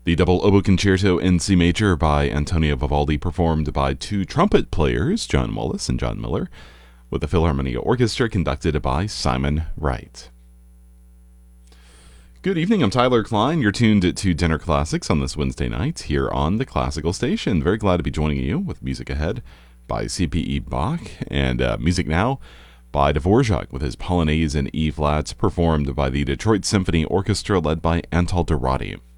The double oboe concerto in C major by Antonio Vivaldi, performed by two trumpet players, John Mullis and John Miller, with the Philharmonia Orchestra conducted by Simon Wright. Good evening, I'm Tyler Klein. You're tuned to Dinner Classics on this Wednesday night here on the Classical Station. Very glad to be joining you with Music Ahead by C.P.E. Bach and Music Now by Dvorak with his Polonaise in E-flats, performed by the Detroit Symphony Orchestra led by Antal Dorati.